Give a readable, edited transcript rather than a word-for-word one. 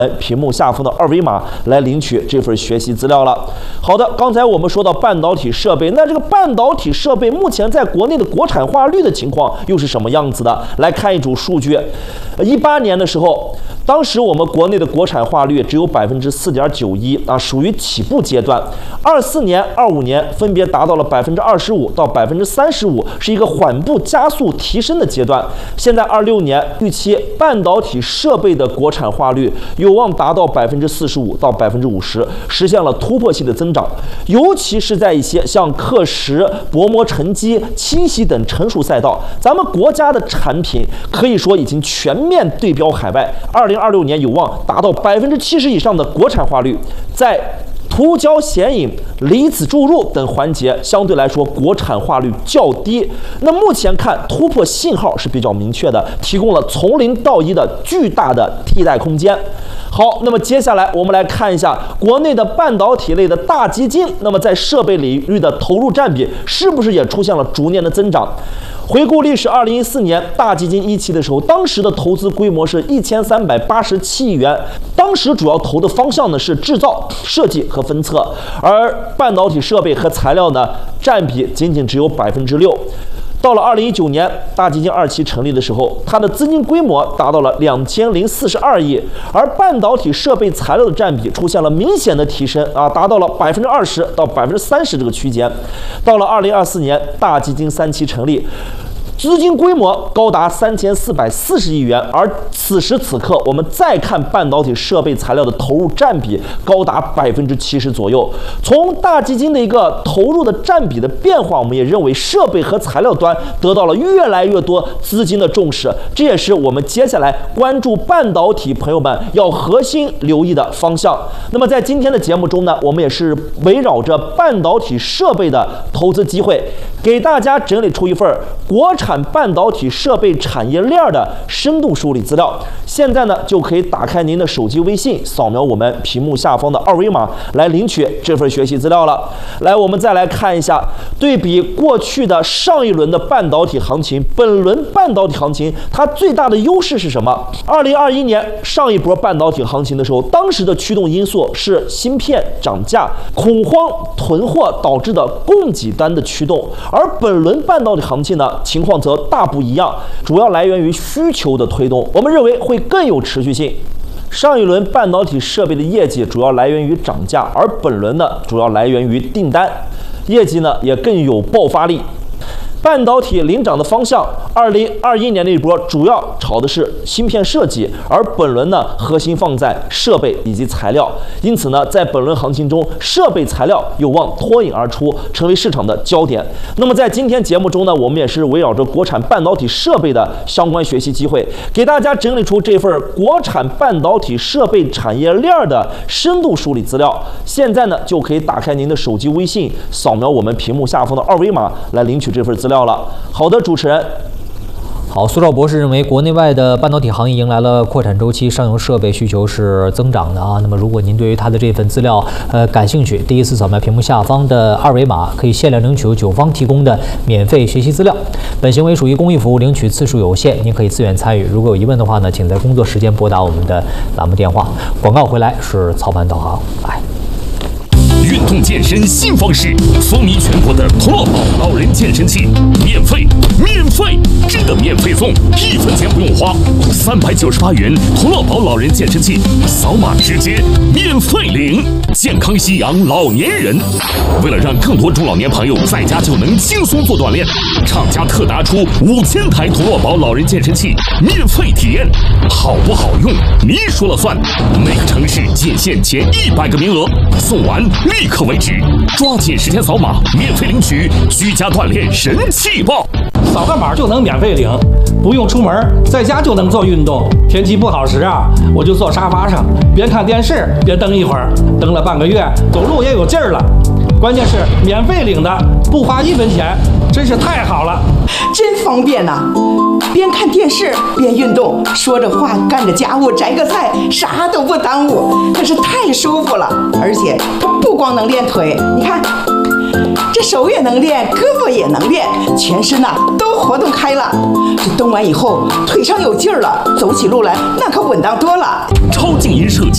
屏幕下方的二维码来领取这份学习资料了。好的，刚才我们说到半导体设备，那这个半导体设备目前在国内的国产化率的情况又是什么样子的？来看一组数据，18年的时候，当时我们国内的国产化率只有4.91%啊，属于起步阶段。24年、25年分别达到了25%到35%，是一个缓步加速提升的阶段。现在26年预期半导体设备的国产化率有望达到45%到50%，实现了突破性的增长。尤其是在一些像刻蚀、薄膜沉积、清洗等成熟赛道，咱们国家的产品可以说已经全面对标海外。2026年有望达到70%以上的国产化率，在涂胶显影、离子注入等环节相对来说国产化率较低。那目前看突破信号是比较明确的，提供了从0到1的巨大的替代空间。好，那么接下来我们来看一下国内的半导体类的大基金，那么在设备领域的投入占比是不是也出现了逐年的增长？回顾历史，2014年大基金一期的时候，当时的投资规模是1387亿元，当时主要投的方向呢是制造、设计和分测，而半导体设备和材料呢占比仅仅只有6%。到了2019年，大基金2期成立的时候，它的资金规模达到了2042亿，而半导体设备材料的占比出现了明显的提升啊，达到了20%到30%这个区间。到了2024年，大基金3期成立，资金规模高达3440亿元，而此时此刻，我们再看半导体设备材料的投入占比高达70%左右。从大基金的一个投入的占比的变化，我们也认为设备和材料端得到了越来越多资金的重视，这也是我们接下来关注半导体朋友们要核心留意的方向。那么在今天的节目中呢，我们也是围绕着半导体设备的投资机会，给大家整理出一份国产半导体设备产业链的深度梳理资料。现在呢，就可以打开您的手机微信，扫描我们屏幕下方的二维码来领取这份学习资料了。来，我们再来看一下，对比过去的上一轮的半导体行情，本轮半导体行情它最大的优势是什么？2021年上一波半导体行情的时候，当时的驱动因素是芯片涨价、恐慌囤货导致的供给端的驱动，而本轮半导体行情呢，情况则大不一样，主要来源于需求的推动，我们认为会更有持续性。上一轮半导体设备的业绩主要来源于涨价，而本轮呢主要来源于订单，业绩呢也更有爆发力。半导体领涨的方向，2021年那一波主要炒的是芯片设计，而本轮呢核心放在设备以及材料。因此呢，在本轮行情中，设备材料有望脱颖而出，成为市场的焦点。那么在今天节目中呢，我们也是围绕着国产半导体设备的相关学习机会，给大家整理出这份国产半导体设备产业链的深度梳理资料。现在呢，就可以打开您的手机微信，扫描我们屏幕下方的二维码来领取这份资料了。好的，主持人。 好，苏兆博士认为，国内外的半导体行业迎来了扩产周期，上游设备需求是增长的啊。那么，如果您对于他的这份资料感兴趣，第一次扫描屏幕下方的二维码，可以限量领取由9方提供的免费学习资料。本行为属于公益服务，领取次数有限，您可以自愿参与。如果有疑问的话呢，请在工作时间拨打我们的栏目电话。广告回来是操盘导航，来。 运动健身新方式，风靡全国的童乐宝老人健身器，免费，真的免费送，1分钱不用花，398元童乐宝老人健身器，扫码直接免费领，健康夕阳老年人。为了让更多中老年朋友在家就能轻松做锻炼，厂家特拿出5000台童乐宝老人健身器免费体验，好不好用你说了算。每个城市仅限前100个名额，送完立刻为止，抓紧时间扫码，免费领取居家锻炼神器包。 扫个码就能免费领，不用出门，在家就能做运动。天气不好时啊，我就坐沙发上，边看电视边蹬一会儿，蹬了半个月，走路也有劲儿了。关键是免费领的，不花1分钱，真是太好了， 真方便呐！边看电视边运动，说着话干着家务，摘个菜，啥都不耽误，可是太舒服了。而且它不光能练腿，你看，这手也能练，胳膊也能练，全身呐都活动开了。这蹬完以后，腿上有劲儿了，走起路来那可稳当多了。 超静音设计。